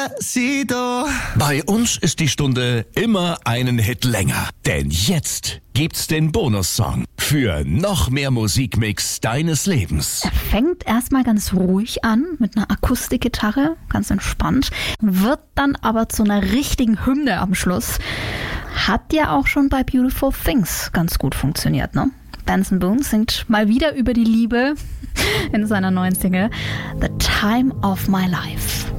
Despacito. Bei uns ist die Stunde immer einen Hit länger. Denn jetzt gibt's den Bonussong für noch mehr Musikmix deines Lebens. Er fängt erstmal ganz ruhig an mit einer Akustikgitarre, ganz entspannt, wird dann aber zu einer richtigen Hymne am Schluss. Hat ja auch schon bei Beautiful Things ganz gut funktioniert, ne? Benson Boone singt mal wieder über die Liebe in seiner neuen Single The Time of My Life.